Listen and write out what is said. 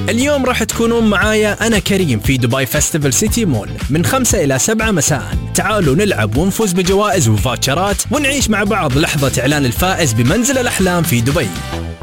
اليوم راح تكونون معايا أنا كريم في دبي فيستيفال سيتي مول من 5 إلى 7 مساء. تعالوا نلعب ونفوز بجوائز وفاتشرات ونعيش مع بعض لحظة إعلان الفائز بمنزل الأحلام في دبي.